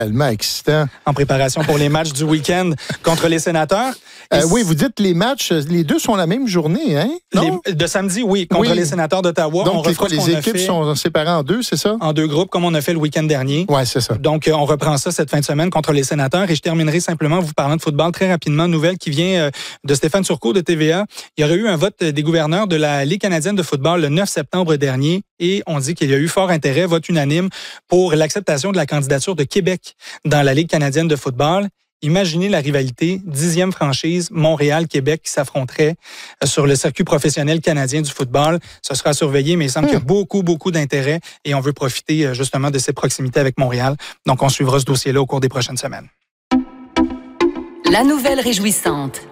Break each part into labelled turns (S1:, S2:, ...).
S1: Tellement excitant.
S2: En préparation pour les matchs du week-end contre les Sénateurs.
S1: Oui, vous dites les matchs, les deux sont la même journée, hein? Non?
S2: De samedi, oui, contre les Sénateurs d'Ottawa.
S1: Donc, les équipes sont séparées en deux, c'est ça?
S2: En deux groupes, comme on a fait le week-end dernier.
S1: Oui, c'est ça.
S2: Donc, on reprend ça cette fin de semaine contre les Sénateurs. Et je terminerai simplement en vous parlant de football très rapidement. Nouvelle qui vient de Stéphane Turcot de TVA. Il y aurait eu un vote des gouverneurs de la Ligue canadienne de football le 9 septembre dernier. Et on dit qu'il y a eu fort intérêt, vote unanime, pour l'acceptation de la candidature de Québec dans la Ligue canadienne de football. Imaginez la rivalité, 10e franchise, Montréal-Québec qui s'affronterait sur le circuit professionnel canadien du football. Ce sera surveillé, mais il semble qu'il y a beaucoup d'intérêt et on veut profiter justement de ces proximités avec Montréal. Donc, on suivra ce dossier-là au cours des prochaines semaines.
S3: La nouvelle réjouissante.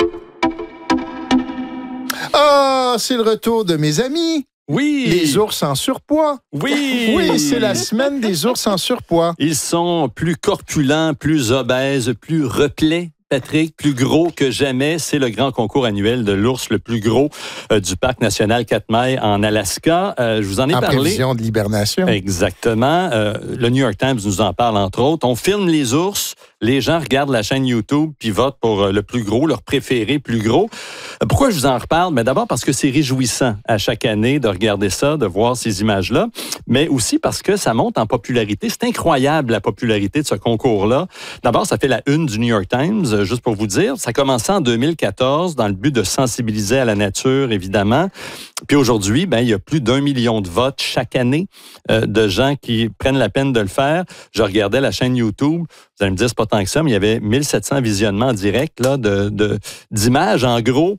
S1: Ah, c'est le retour de mes amis.
S4: Oui!
S1: Les ours en surpoids.
S4: Oui!
S1: Oui, c'est la semaine des ours en surpoids.
S4: Ils sont plus corpulents, plus obèses, plus replets. Patrick, plus gros que jamais, c'est le grand concours annuel de l'ours le plus gros du parc national Katmai en Alaska. Je vous en ai parlé.
S1: En prévision de l'hibernation.
S4: Exactement. Le New York Times nous en parle, entre autres. On filme les ours. Les gens regardent la chaîne YouTube puis votent pour le plus gros, leur préféré plus gros. Pourquoi je vous en reparle? Mais d'abord parce que c'est réjouissant à chaque année de regarder ça, de voir ces images-là, mais aussi parce que ça monte en popularité. C'est incroyable la popularité de ce concours-là. D'abord, ça fait la une du New York Times, juste pour vous dire. Ça a commencé en 2014 dans le but de sensibiliser à la nature, évidemment. Puis aujourd'hui, il y a plus d'1 million de votes chaque année de gens qui prennent la peine de le faire. Je regardais la chaîne YouTube. Vous allez me dire, c'est pas tant que ça, mais il y avait 1700 visionnements en direct là, d'images, en gros,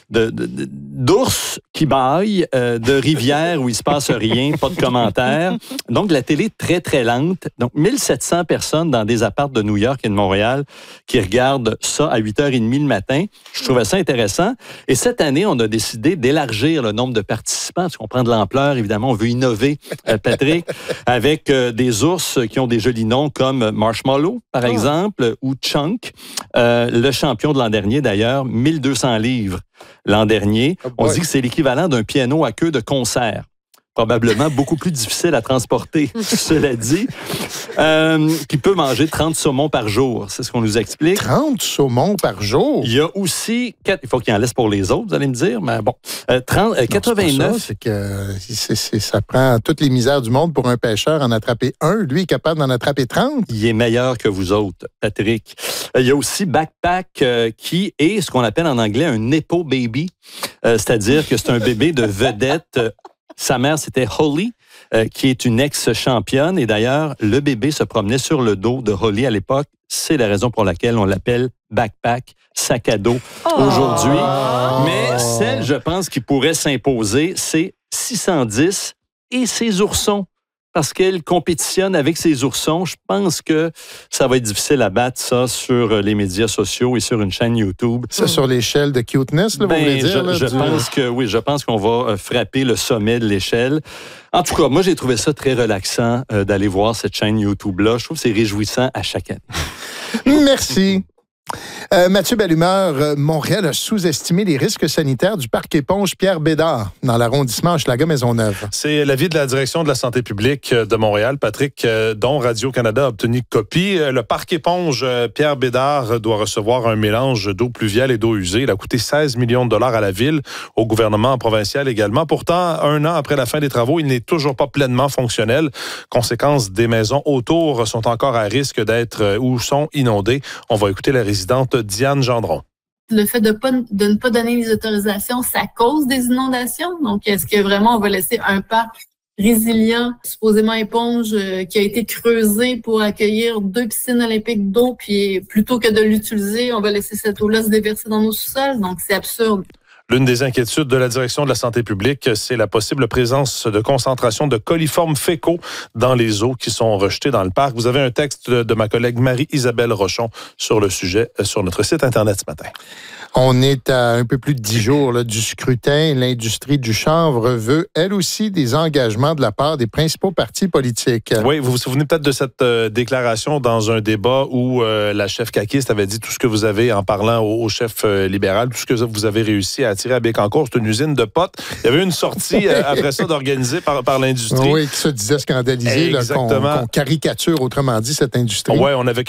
S4: d'ours qui bâillent, de rivières où il se passe rien, pas de commentaires. Donc, la télé très, très lente. Donc, 1700 personnes dans des apparts de New York et de Montréal qui regardent ça à 8h30 le matin. Je trouvais ça intéressant. Et cette année, on a décidé d'élargir le nombre de participants, parce qu'on prend de l'ampleur, évidemment. On veut innover, Patrick, avec des ours qui ont des jolis noms comme Marshmallow, par exemple, ou Chunk, le champion de l'an dernier, d'ailleurs, 1200 livres l'an dernier. On dit que c'est l'équivalent d'un piano à queue de concert. Probablement beaucoup plus difficile à transporter, cela dit, qui peut manger 30 saumons par jour. C'est ce qu'on nous explique.
S1: 30 saumons par jour?
S4: Il y a aussi... Il faut qu'il en laisse pour les autres, vous allez me dire, mais bon. 89...
S1: C'est que ça prend toutes les misères du monde pour un pêcheur en attraper un. Lui est capable d'en attraper 30.
S4: Il est meilleur que vous autres, Patrick. Il y a aussi Backpack qui est ce qu'on appelle en anglais un Nepo Baby. C'est-à-dire que c'est un bébé de vedette. Sa mère, c'était Holly, qui est une ex-championne. Et d'ailleurs, le bébé se promenait sur le dos de Holly à l'époque. C'est la raison pour laquelle on l'appelle Backpack, sac à dos, aujourd'hui. Mais celle, je pense, qui pourrait s'imposer, c'est 610 et ses oursons. Parce qu'elle compétitionne avec ses oursons. Je pense que ça va être difficile à battre ça sur les médias sociaux et sur une chaîne YouTube.
S1: Ça, sur l'échelle de cuteness, là, vous voulez dire?
S4: Je pense que oui, je pense qu'on va frapper le sommet de l'échelle. En tout cas, moi, j'ai trouvé ça très relaxant d'aller voir cette chaîne YouTube-là. Je trouve que c'est réjouissant à chaque année.
S1: Merci. Mathieu Bellumeur, Montréal a sous-estimé les risques sanitaires du parc éponge Pierre Bédard dans l'arrondissement Hochelaga-Maisonneuve.
S5: C'est l'avis de la direction de la santé publique de Montréal, Patrick, dont Radio-Canada a obtenu copie. Le parc éponge Pierre Bédard doit recevoir un mélange d'eau pluviale et d'eau usée. Il a coûté 16 millions de dollars à la ville, au gouvernement provincial également. Pourtant, 1 an après la fin des travaux, il n'est toujours pas pleinement fonctionnel. Conséquence, des maisons autour sont encore à risque d'être ou sont inondées. On va écouter la résidente Diane Gendron.
S6: Le fait de ne pas donner les autorisations, ça cause des inondations. Donc, est-ce que vraiment on va laisser un parc résilient, supposément éponge, qui a été creusé pour accueillir 2 piscines olympiques d'eau, puis plutôt que de l'utiliser, on va laisser cette eau-là se déverser dans nos sous-sols? Donc, c'est absurde.
S5: L'une des inquiétudes de la direction de la santé publique, c'est la possible présence de concentration de coliformes fécaux dans les eaux qui sont rejetées dans le parc. Vous avez un texte de ma collègue Marie-Isabelle Rochon sur le sujet sur notre site Internet ce matin.
S1: On est à un peu plus de 10 jours là, du scrutin. L'industrie du chanvre veut, elle aussi, des engagements de la part des principaux partis politiques.
S5: Oui, vous vous souvenez peut-être de cette déclaration dans un débat où la chef caquiste avait dit tout ce que vous avez en parlant au chef libéral, tout ce que vous avez réussi à retiré à Bécancour. C'est une usine de potes. Il y avait une sortie après ça d'organiser par l'industrie.
S1: Oui, qui se disait scandalisé, qu'on caricature, autrement dit, cette industrie.
S5: Oui, on avait